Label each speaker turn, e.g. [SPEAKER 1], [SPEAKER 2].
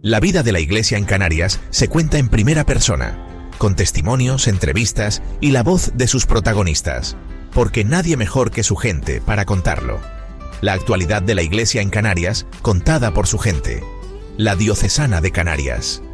[SPEAKER 1] La vida de la Iglesia en Canarias se cuenta en primera persona, con testimonios, entrevistas y la voz de sus protagonistas, porque nadie mejor que su gente para contarlo. La actualidad de la Iglesia en Canarias, contada por su gente. La Diocesana de Canarias.